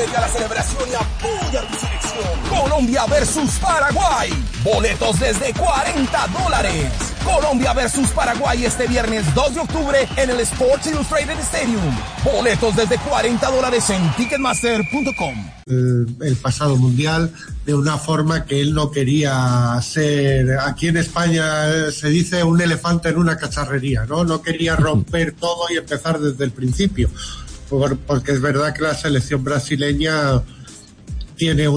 Únete a la celebración y apoya a tu selección. Colombia versus Paraguay. Boletos desde $40. Colombia versus Paraguay este viernes 2 de octubre en el Sports Illustrated Stadium. Boletos desde $40 en Ticketmaster.com. El pasado mundial de una forma que él no quería ser. Aquí en España se dice un elefante en una cacharrería, ¿no? No quería romper todo y empezar desde el principio. Porque es verdad que la selección brasileña tiene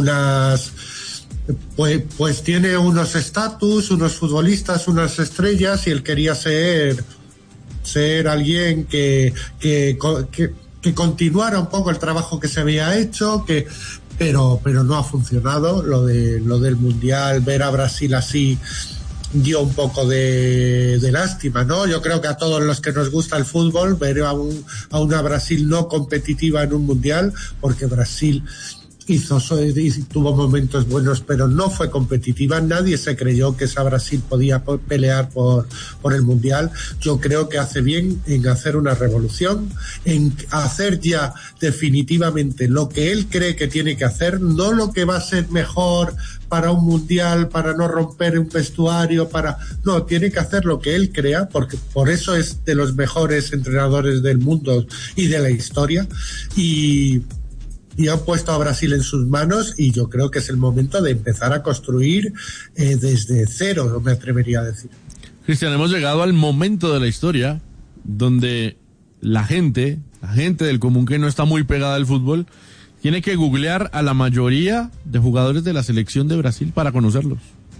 pues tiene unos estatus, unos futbolistas, unas estrellas, y él quería ser alguien que continuara un poco el trabajo que se había hecho, pero no ha funcionado lo del mundial. Ver a Brasil así dio un poco de lástima, ¿no? Yo creo que a todos los que nos gusta el fútbol, ver a una Brasil no competitiva en un mundial, porque Brasil tuvo momentos buenos, pero no fue competitiva. Nadie se creyó que esa Brasil podía pelear por el mundial. Yo creo que hace bien en hacer una revolución, en hacer ya definitivamente lo que él cree que tiene que hacer, no lo que va a ser mejor para un mundial, para no romper un vestuario, no, tiene que hacer lo que él crea, porque por eso es de los mejores entrenadores del mundo y de la historia, y han puesto a Brasil en sus manos, y yo creo que es el momento de empezar a construir desde cero, me atrevería a decir. Cristian, hemos llegado al momento de la historia donde la gente del común que no está muy pegada al fútbol tiene que googlear a la mayoría de jugadores de la selección de Brasil para conocerlos.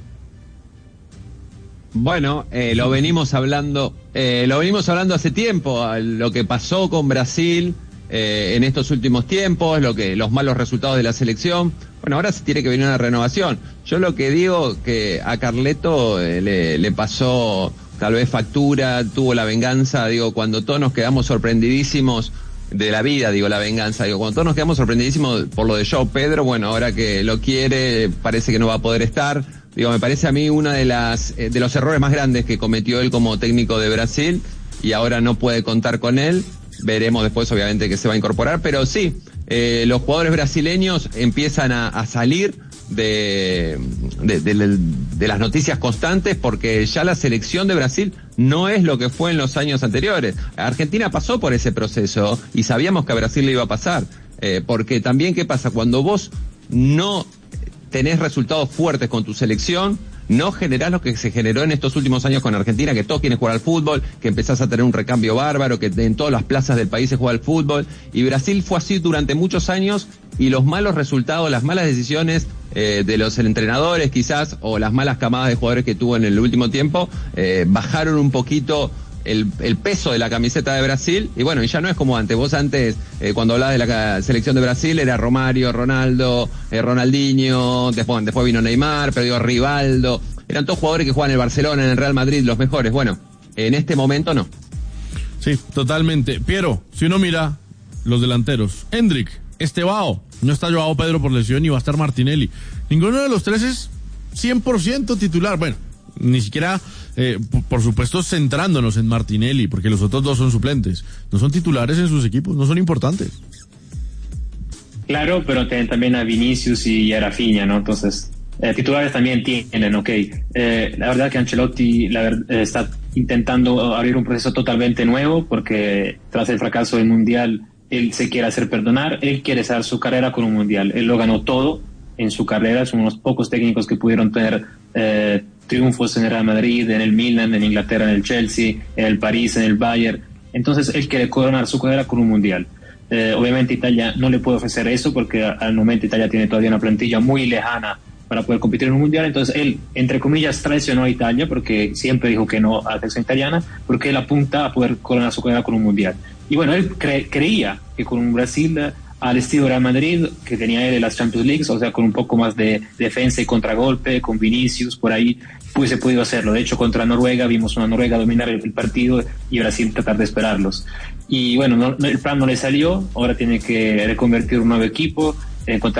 Bueno, lo venimos hablando hace tiempo, lo que pasó con Brasil en estos últimos tiempos, los malos resultados de la selección. Bueno, ahora se tiene que venir una renovación. Yo lo que digo que a Carleto le pasó tal vez factura, tuvo la venganza, cuando todos nos quedamos sorprendidísimos de la vida, la venganza, cuando todos nos quedamos sorprendidísimos por lo de João Pedro, bueno, ahora que lo quiere, parece que no va a poder estar. Me parece a mí una de los errores más grandes que cometió él como técnico de Brasil, y ahora no puede contar con él. Veremos después, obviamente, que se va a incorporar, pero sí, los jugadores brasileños empiezan a salir de las noticias constantes, porque ya la selección de Brasil no es lo que fue en los años anteriores. Argentina pasó por ese proceso y sabíamos que a Brasil le iba a pasar, porque también, ¿qué pasa? Cuando vos no tenés resultados fuertes con tu selección, no generás lo que se generó en estos últimos años con Argentina, que todos quieren jugar al fútbol, que empezás a tener un recambio bárbaro, que en todas las plazas del país se juega al fútbol, y Brasil fue así durante muchos años, y los malos resultados, las malas decisiones de los entrenadores quizás, o las malas camadas de jugadores que tuvo en el último tiempo, bajaron un poquito el peso de la camiseta de Brasil, y bueno, y ya no es como antes. Vos antes, cuando hablabas de la selección de Brasil, era Romario, Ronaldo, Ronaldinho, después vino Neymar, pero Rivaldo, eran todos jugadores que juegan en el Barcelona, en el Real Madrid, los mejores. Bueno, en este momento no. Sí, totalmente. Piero, si uno mira los delanteros, Hendrick, Estevao, no está João Pedro por lesión, y va a estar Martinelli. Ninguno de los tres es 100% titular. Bueno, ni siquiera, por supuesto, centrándonos en Martinelli, porque los otros dos son suplentes. No son titulares en sus equipos, no son importantes. Claro, pero tienen también a Vinicius y a Rafinha, ¿no? Entonces, titulares también tienen, ¿ok? La verdad que Ancelotti está intentando abrir un proceso totalmente nuevo, porque tras el fracaso del Mundial, él se quiere hacer perdonar, él quiere cerrar su carrera con un Mundial. Él lo ganó todo en su carrera, son unos pocos técnicos que pudieron tener triunfos en el Real Madrid, en el Milan, en Inglaterra, en el Chelsea, en el París, en el Bayern. Entonces él quiere coronar su carrera con un Mundial. Obviamente Italia no le puede ofrecer eso, porque al momento Italia tiene todavía una plantilla muy lejana para poder competir en un Mundial. Entonces él, entre comillas, traicionó a Italia, porque siempre dijo que no a la selección italiana, porque él apunta a poder coronar su carrera con un Mundial. Y bueno, él creía que con un Brasil al estilo Real Madrid, que tenía él en las Champions League, o sea, con un poco más de defensa y contragolpe, con Vinicius por ahí, pues se pudo hacerlo. De hecho, contra Noruega vimos una Noruega dominar el partido y Brasil tratar de esperarlos. Y bueno, el plan no le salió, ahora tiene que reconvertir un nuevo equipo, encontrar